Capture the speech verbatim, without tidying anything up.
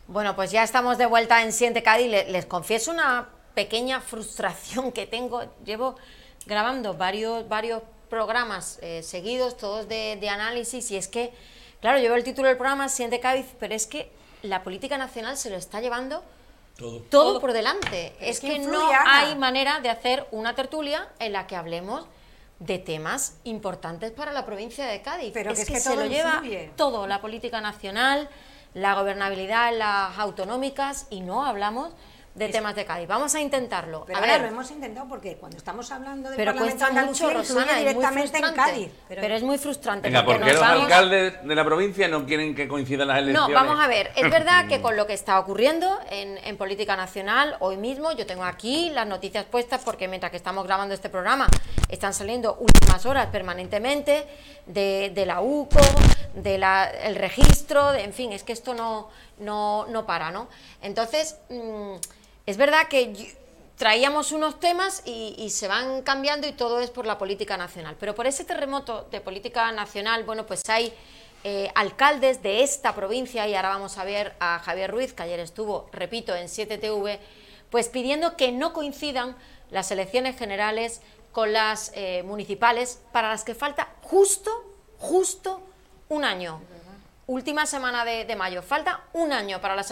Bueno, pues ya estamos de vuelta en Siente Cádiz. Les, les confieso una pequeña frustración que tengo. Llevo grabando varios, varios programas eh, seguidos, todos de, de análisis, y es que, claro, yo veo el título del programa, Siente Cádiz, pero es que la política nacional se lo está llevando todo, todo, todo. por delante. Es, es que, que influye, no Ana. hay manera de hacer una tertulia en la que hablemos de temas importantes para la provincia de Cádiz. Pero es que, es que, que se todo lo lleva influye. todo, la política nacional, la gobernabilidad en las autonómicas, y no hablamos de es, temas de Cádiz. Vamos a intentarlo. Pero a ahora ver, lo hemos intentado porque cuando estamos hablando del pero Parlamento de Andalucía mucho, influye Rosana, directamente en Cádiz. Pero, pero es muy frustrante. Venga, porque ¿por qué los vamos... alcaldes de la provincia no quieren que coincidan las elecciones? No, vamos a ver, es verdad que con lo que está ocurriendo en, en política nacional, hoy mismo yo tengo aquí las noticias puestas porque mientras que estamos grabando este programa están saliendo últimas horas permanentemente de, de la U C O, del de registro, de, en fin, es que esto no, no, no para, ¿no? Entonces, mmm, es verdad que yo, traíamos unos temas y, y se van cambiando y todo es por la política nacional, pero por ese terremoto de política nacional, bueno, pues hay eh, alcaldes de esta provincia, y ahora vamos a ver a Javier Ruiz, que ayer estuvo, repito, en siete T V, pues pidiendo que no coincidan las elecciones generales con las eh, municipales, para las que falta justo, justo un año. Última semana de, de mayo, falta un año para las